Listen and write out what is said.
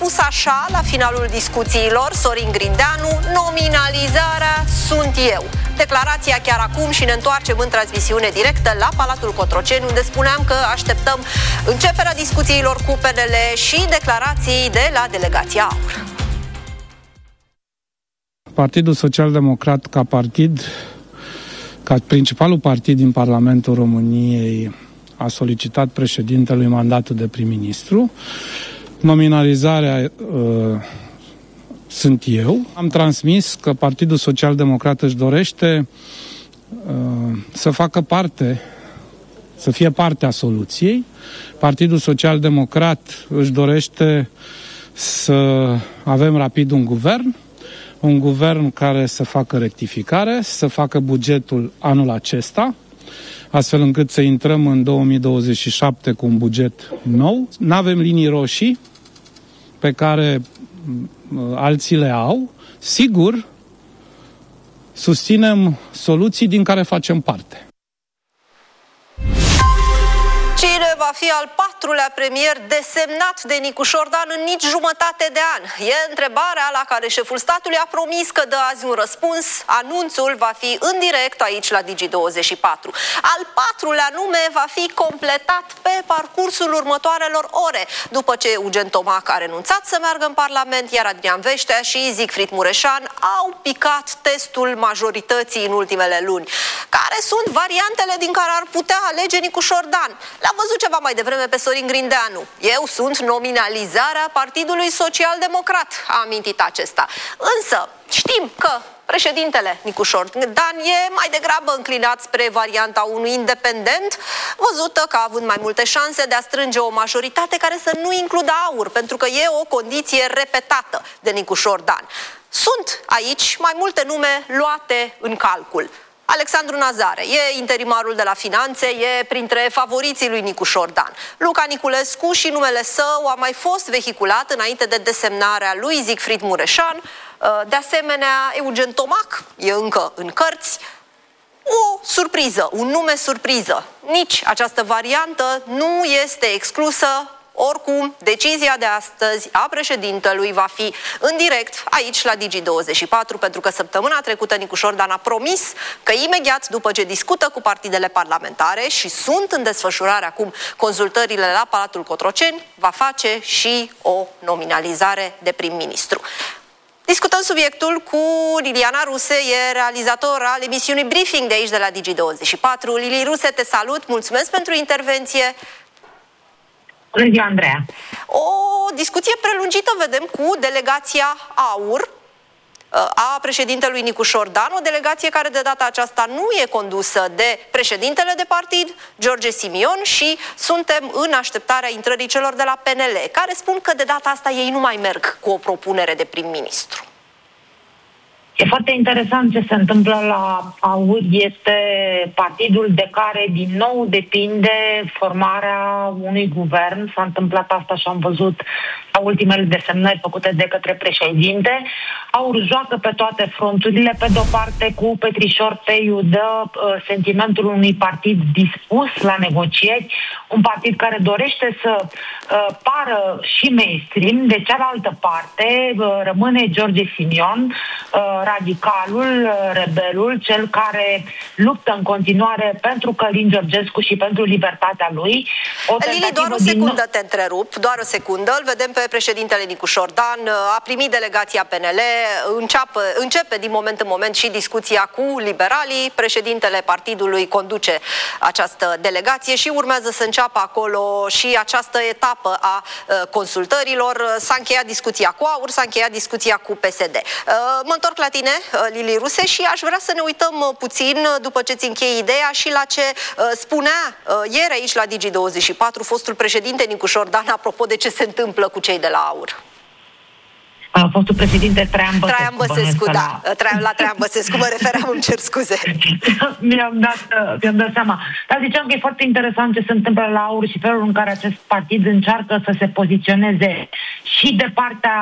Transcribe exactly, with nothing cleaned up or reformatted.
spus așa la finalul discuțiilor Sorin Grindeanu: nominalizarea sunt eu. Declarația chiar acum și ne întoarcem în transmisiune directă la Palatul Cotroceni, unde spuneam că așteptăm începerea discuțiilor cu P N L și declarații de la delegația AUR. Partidul Social-Democrat ca partid, ca principalul partid din Parlamentul României, a solicitat președintelui mandatul de prim-ministru. Nominalizarea uh, sunt eu. Am transmis că Partidul Social-Democrat își dorește uh, să facă parte, să fie parte a soluției. Partidul Social-Democrat își dorește să avem rapid un guvern, un guvern care să facă rectificare, să facă bugetul anul acesta, astfel încât să intrăm în două mii douăzeci și șapte cu un buget nou. N-avem linii roșii pe care alții le au. Sigur, susținem soluții din care facem parte. Cine va fi al patrulea premier desemnat de Nicu Șordan în nici jumătate de an? E întrebarea la care șeful statului a promis că dă azi un răspuns. Anunțul va fi în direct aici la Digi douăzeci și patru. Al patrulea nume va fi completat pe parcursul următoarelor ore, după ce Eugen Tomac a renunțat să meargă în Parlament, iar Adrian Veștea și Siegfried Mureșan au picat testul majorității în ultimele luni. Care sunt variantele din care ar putea alege Nicu Șordan? L-am văzut ceva mai devreme pe Sorin Grindeanu. Eu sunt nominalizarea Partidului Social-Democrat, a amintit acesta. Însă știm că președintele Nicu Șordan e mai degrabă înclinat spre varianta unui independent, văzută ca având mai multe șanse de a strânge o majoritate care să nu includă AUR, pentru că e o condiție repetată de Nicu Șordan. Sunt aici mai multe nume luate în calcul. Alexandru Nazare e interimarul de la Finanțe, e printre favoriții lui Nicu Șordan. Luca Niculescu și numele său a mai fost vehiculat înainte de desemnarea lui Siegfried Mureșan. De asemenea, Eugen Tomac e încă în cărți. O surpriză, un nume surpriză. Nici această variantă nu este exclusă. Oricum, decizia de astăzi a președintelui va fi în direct aici la Digi douăzeci și patru, pentru că săptămâna trecută Nicu Șordan a promis că imediat după ce discută cu partidele parlamentare și sunt în desfășurare acum consultările la Palatul Cotroceni, va face și o nominalizare de prim-ministru. Discutăm subiectul cu Liliana Ruse, e realizator al emisiunii Briefing de aici de la Digi douăzeci și patru. Lili Ruse, te salut, mulțumesc pentru intervenție. Bună ziua, Andreea! O discuție prelungită vedem cu delegația AUR a președintelui Nicu Șordan, o delegație care de data aceasta nu e condusă de președintele de partid, George Simion, și suntem în așteptarea intrării celor de la P N L, care spun că de data asta ei nu mai merg cu o propunere de prim-ministru. E foarte interesant ce se întâmplă la AUR. Este partidul de care din nou depinde formarea unui guvern. S-a întâmplat asta și am văzut la ultimele desemnări făcute de către președinte. AUR joacă pe toate fronturile. Pe de-o parte, cu Petrișor Teiu dă uh, sentimentul unui partid dispus la negocieri, un partid care dorește să uh, pară și mainstream. De cealaltă parte, uh, rămâne George Simion, uh, radicalul, rebelul, cel care luptă în continuare pentru Călin Georgescu și pentru libertatea lui. O Lili, doar o secundă din... te întrerup, doar o secundă. Îl vedem pe președintele Nicu Șordan, a primit delegația P N L, înceapă, începe din moment în moment și discuția cu liberalii. Președintele partidului conduce această delegație și urmează să înceapă acolo și această etapă a consultărilor. S-a încheiat discuția cu AUR, s-a încheiat discuția cu P S D. Mă întorc la tine, Lili Ruse, și aș vrea să ne uităm puțin, după ce ți închei ideea, și la ce uh, spunea uh, ieri aici la Digi douăzeci și patru fostul președinte Nicu Șordan apropo de ce se întâmplă cu cei de la AUR. A fostul președinte Traian Băsescu. Traian Băsescu, da. La... la Traian Băsescu mă refeream, îmi cer scuze. Mi-am dat, mi-am dat seama. Dar ziceam că e foarte interesant ce se întâmplă la AUR și felul în care acest partid încearcă să se poziționeze și de partea